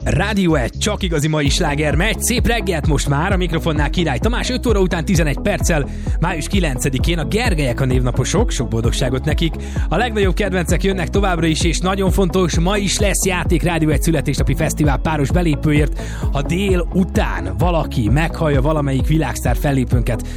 Rádió 1, csak igazi mai sláger megy. Szép reggelt most már, a mikrofonnál Király Tamás, 5 óra után 11 perccel, május 9-én a Gergelyek a névnaposok, sok boldogságot nekik. A legnagyobb kedvencek jönnek továbbra is, és nagyon fontos, ma is lesz játék Rádió 1 születésnapi fesztivál páros belépőért. Ha dél után valaki meghallja valamelyik világsztár fellépőnket,